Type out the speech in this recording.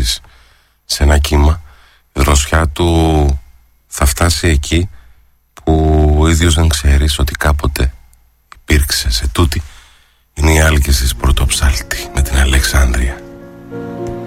πετάξεις σε ένα κύμα, η δροσιά του θα φτάσει εκεί που ο ίδιος δεν ξέρεις ότι κάποτε υπήρξε σε τούτη